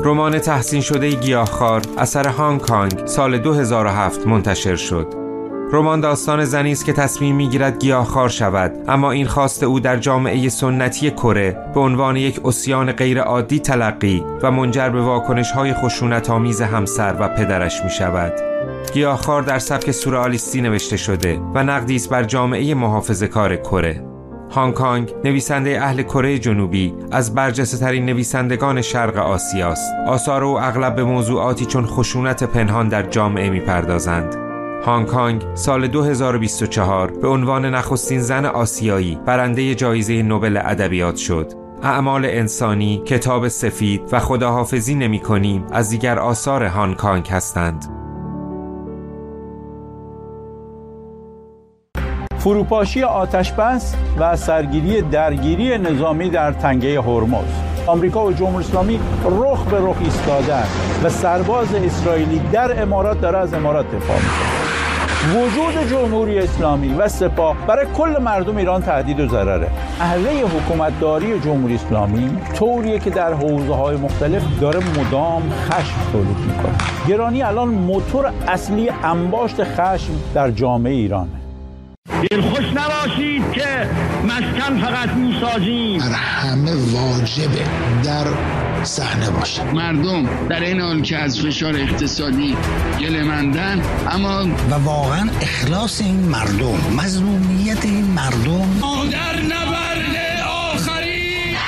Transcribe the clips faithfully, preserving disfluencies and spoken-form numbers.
رمان تحسین شده گیاهخوار اثر هانگ کانگ سال دو هزار و هفت منتشر شد. رمان داستان زنی است که تصمیم می‌گیرد گیاهخوار شود، اما این خواست او در جامعه سنتی کره به عنوان یک عصیان غیر عادی تلقی و منجر به واکنش‌های خشونت‌آمیز همسر و پدرش می‌شود. گیاهخوار در سبک سورئالیستی نوشته شده و نقدی است بر جامعه محافظه‌کار کره. هانگ کانگ، نویسنده اهل کره جنوبی، از برجسته‌ترین نویسندگان شرق آسیا است. آثار او اغلب به موضوعاتی چون خشونت پنهان در جامعه می‌پردازند. هانگ کانگ سال دو هزار و بیست و چهار به عنوان نخستین زن آسیایی برنده جایزه نوبل ادبیات شد. اعمال انسانی، کتاب سفید و خداحافظی نمی‌کنیم از دیگر آثار هانگ کانگ هستند. فروپاشی آتش‌بس و سرگیری درگیری نظامی در تنگه هرمز. آمریکا و جمهوری اسلامی رخ به رخ ایستادند و سرباز اسرائیلی در امارات داره از امارات دفاع می‌کنه. وجود جمهوری اسلامی و سپاه برای کل مردم ایران تهدید و ضرره. اهله حکومتداری جمهوری اسلامی طوریه که در حوزه‌های مختلف داره مدام خشم تولید می‌کنه. گرانی الان موتور اصلی انباشت خشم در جامعه ایرانه. دلخوش نباشید که مسکن فقط میسازیم، بر همه واجبه در صحنه باشه. مردم در این حال که از فشار اقتصادی گله‌مندن، اما و واقعا اخلاص این مردم، مظلومیت این مردم در نبرد آخری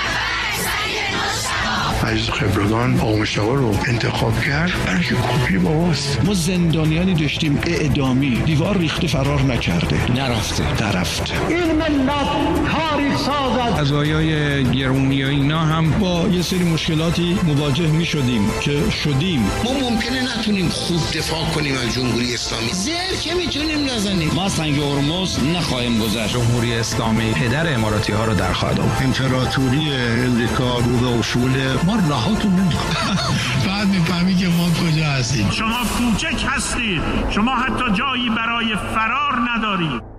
از خبرگان آقا مشتاق رو انتخاب کرد برای که کپی باباست. ما زندانیانی داشتیم اعدامی، دیوار ریخته فرار نکرده، نرفته نرفته. این ملت تاریخ سازد. قضایای گرونی و اینا هم با یه سری مشکلاتی مواجه می شدیم که شدیم. ما ممکنه نتونیم خوب دفاع کنیم از جمهوری اسلامی، زهر که میتونیم نزنیم. ما از تنگه هرمز نخواهیم گذشت. جمهوری اسلامی پدر اماراتی ها رو در خواهد آورد. امپراتوری امریکا رو به اصول ما رهاتون نمی‌کنه. بعد می‌فهمی که ما کجا هستیم. شما کوچک هستید، شما حتی جایی برای فرار ندارید.